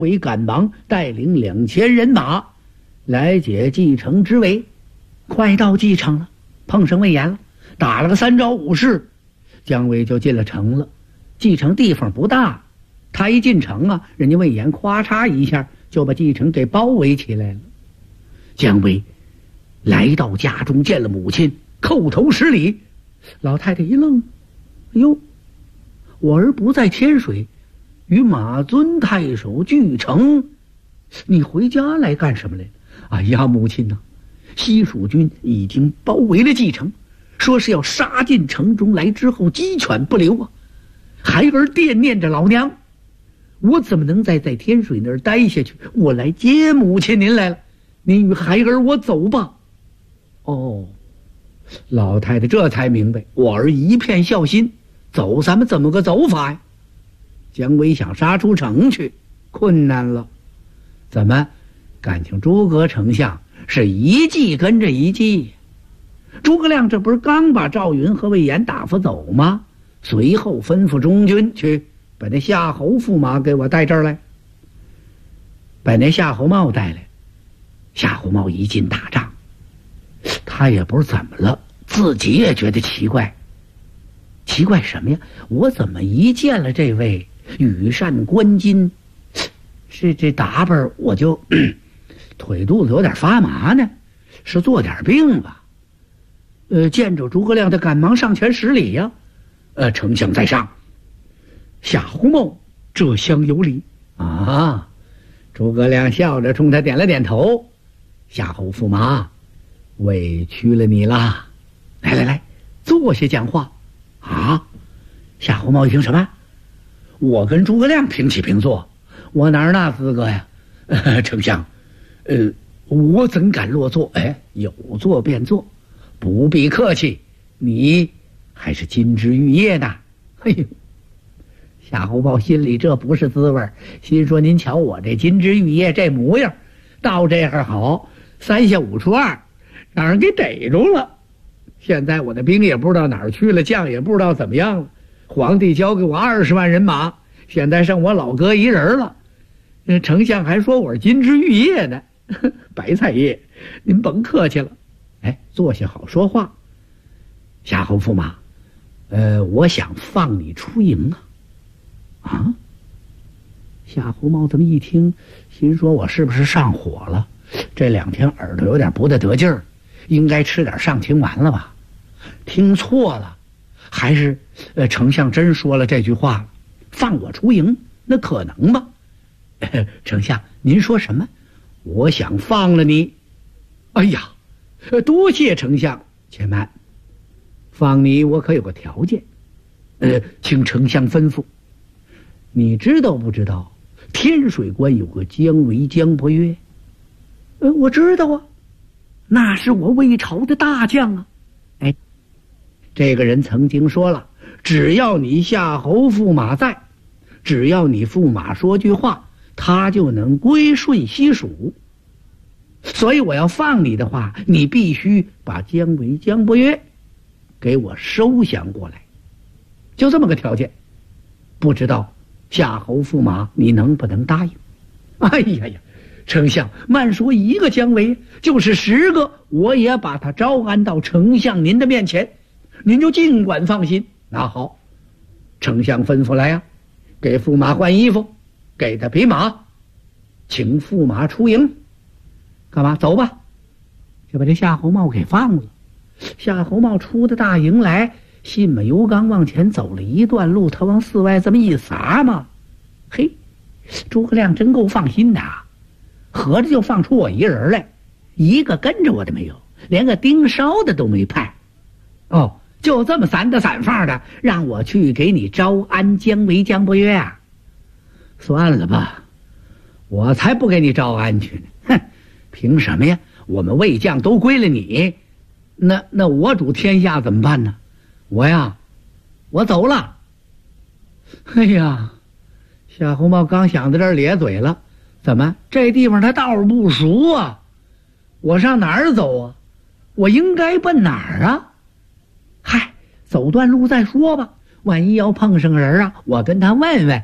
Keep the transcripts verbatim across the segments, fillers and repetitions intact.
为赶忙带领两千人马来解蓟城之围。快到蓟城了，碰上魏延了，打了个三招五式，姜维就进了城了。蓟城地方不大，他一进城啊，人家魏延咵嚓一下就把蓟城给包围起来了。姜维来到家中见了母亲，叩头施礼。老太太一愣，哟，我儿不在天水，与马尊太守俱城，你回家来干什么来了？哎呀，母亲呐、啊，西蜀军已经包围了蓟城，说是要杀进城中来，之后鸡犬不留啊！孩儿惦念着老娘，我怎么能再在天水那儿待下去？我来接母亲您来了，您与孩儿我走吧。哦，老太太这才明白，我儿一片孝心，走咱们怎么个走法呀？姜维想杀出城去，困难了。怎么，感情诸葛丞相是一计跟着一计？诸葛亮这不是刚把赵云和魏延打发走吗？随后吩咐中军去把那夏侯驸马给我带这儿来，把那夏侯茂带来。夏侯茂一进大帐，他也不知怎么了，自己也觉得奇怪。奇怪什么呀？我怎么一见了这位羽扇纶巾，是这打扮我就腿肚子有点发麻呢？是做点病吧？呃，见着诸葛亮，他赶忙上前施礼呀、啊。呃，丞相在上。夏侯茂这厢有礼啊！诸葛亮笑着冲他点了点头。夏侯驸马，委屈了你啦！来来来，坐下讲话。啊！夏侯茂一听什么？我跟诸葛亮平起平坐，我哪儿那资格呀？呃，丞相，呃，我怎敢落座？哎，有座便坐，不必客气。你还是金枝玉叶呢。哎呦，夏侯茂心里这不是滋味，心说您瞧我这金枝玉叶这模样，到这样好，三下五除二，让人给逮住了。现在我的兵也不知道哪儿去了，将也不知道怎么样了。皇帝交给我二十万人马，现在剩我老哥一人了。那丞相还说我是金枝玉叶呢，白菜叶，您甭客气了。哎，坐下好说话。夏侯驸马，呃，我想放你出营啊。啊？夏侯茂这么一听，心说我是不是上火了？这两天耳朵有点不大得劲儿，应该吃点上清丸了吧？听错了，还是呃，丞相真说了这句话了？放我出营，那可能吗？呃、丞相，您说什么？我想放了你。哎呀，多谢丞相。且慢，放你我可有个条件，呃，请丞相吩咐。你知道不知道天水关有个姜维姜伯约？呃，我知道啊，那是我魏朝的大将啊。哎，这个人曾经说了，只要你夏侯驸马在，只要你驸马说句话，他就能归顺西蜀。所以我要放你的话，你必须把姜维姜伯约给我收降过来，就这么个条件。不知道夏侯驸马你能不能答应？哎呀呀，丞相慢说一个姜维，就是十个我也把他招安到丞相您的面前，您就尽管放心。那好，丞相吩咐来呀、啊，给驸马换衣服，给他匹马，请驸马出营。干嘛？走吧，就把这夏侯茂给放了。夏侯茂出的大营来，信马由缰往前走了一段路，他往寺外这么一撒嘛，嘿，诸葛亮真够放心的，合着就放出我一人来，一个跟着我的没有，连个盯梢的都没派。哦，就这么散的散放的，让我去给你招安姜维姜伯约啊？算了吧，我才不给你招安去呢！哼，凭什么呀？我们魏将都归了你，那那我主天下怎么办呢？我呀，我走了。哎呀，夏侯茂刚想到这儿咧嘴了，怎么这地方他道儿不熟啊？我上哪儿走啊？我应该奔哪儿啊？嗨，走段路再说吧，万一要碰上人啊，我跟他问问，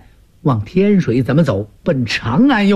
往天水怎么走，奔长安又